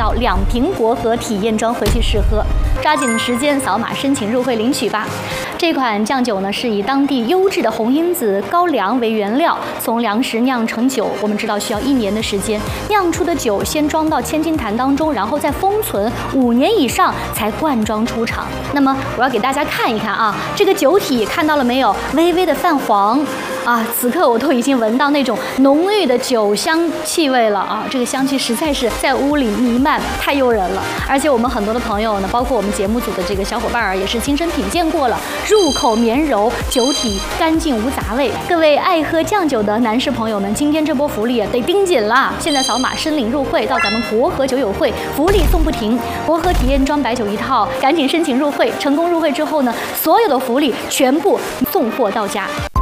到2瓶国和体验装回去试喝。抓紧时间扫码申请入会领取吧。这款酱酒呢是以当地优质的红缨子高粱为原料，从粮食酿成酒。我们知道需要1年的时间，酿出的酒先装到千斤坛当中，然后再封存5年以上才灌装出厂。那么我要给大家看一看啊，这个酒体看到了没有？微微的泛黄。啊，此刻我都已经闻到那种浓郁的酒香气味了啊！这个香气实在是在屋里弥漫，太诱人了。而且我们很多的朋友呢，包括我们节目组的这个小伙伴儿，也是亲身品鉴过了，入口绵柔，酒体干净无杂味。各位爱喝酱酒的男士朋友们，今天这波福利得盯紧了！现在扫码申领入会，到咱们国和酒友会，福利送不停。国和体验装白酒1套，赶紧申请入会。成功入会之后呢，所有的福利全部送货到家。